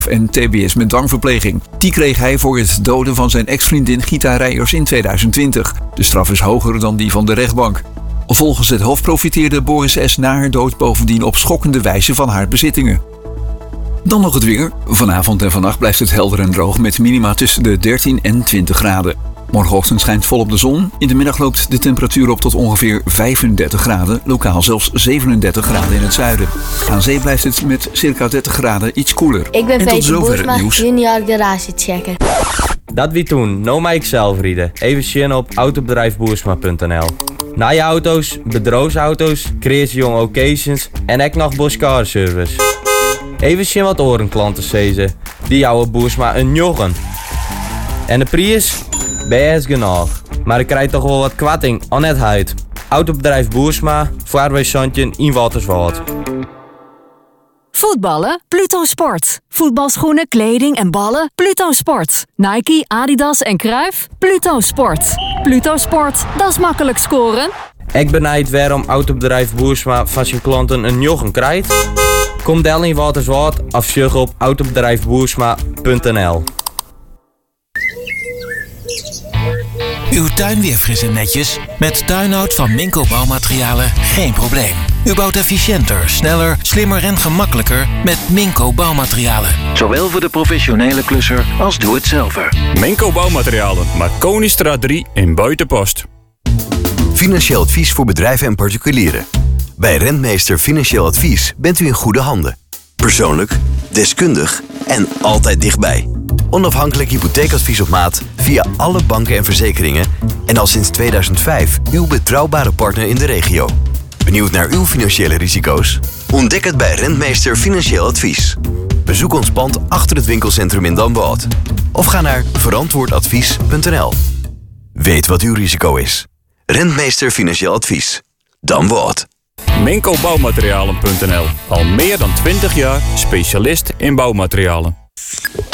en TBS met dwangverpleging. Die kreeg hij voor het doden van zijn ex-vriendin Gita Rijers in 2020. De straf is hoger dan die van de rechtbank. Volgens het Hof profiteerde Boris S. na haar dood bovendien op schokkende wijze van haar bezittingen. Dan nog het weer. Vanavond en vannacht blijft het helder en droog met minima tussen de 13 en 20 graden. Morgenochtend schijnt volop de zon. In de middag loopt de temperatuur op tot ongeveer 35 graden. Lokaal zelfs 37 graden in het zuiden. Aan zee blijft het met circa 30 graden iets koeler. Ik ben Peter Boersma, junior garage checker. Dat wie toen, no mij zelf rieden. Even zien op autobedrijfboersma.nl. Na je auto's, bedrijfsauto's, creatiejonge occasions en ook nog Boskar service. Even zien wat orenklanten zezen. Die jouwen Boersma een joggen. En de prijs? Best genoeg. Maar ik krijg toch wel wat kwatting aan het huid. Autobedrijf Boersma, Vaarwijsandje in Waterswald. Voetballen? Pluto Sport. Voetbalschoenen, kleding en ballen? Pluto Sport. Nike, Adidas en Cruijff? Pluto Sport. Pluto Sport, dat is makkelijk scoren. Ik benijd waarom Autobedrijf Boersma van zijn klanten een joggen krijgt. Kom del in Waterswald of sjug op autobedrijfboersma.nl. Uw tuin weer fris en netjes? Met tuinhout van Minco Bouwmaterialen geen probleem. U bouwt efficiënter, sneller, slimmer en gemakkelijker met Minco Bouwmaterialen. Zowel voor de professionele klusser als doe-het-zelver. Minco Bouwmaterialen, Marconistraat 3 in Buitenpost. Financieel advies voor bedrijven en particulieren. Bij Rentmeester Financieel Advies bent u in goede handen. Persoonlijk, deskundig en altijd dichtbij. Onafhankelijk hypotheekadvies op maat via alle banken en verzekeringen en al sinds 2005 uw betrouwbare partner in de regio. Benieuwd naar uw financiële risico's? Ontdek het bij Rentmeester Financieel Advies. Bezoek ons pand achter het winkelcentrum in Damwoudt of ga naar verantwoordadvies.nl. Weet wat uw risico is. Rentmeester Financieel Advies. Damwoudt. Mincobouwmaterialen.nl. Al meer dan 20 jaar specialist in bouwmaterialen.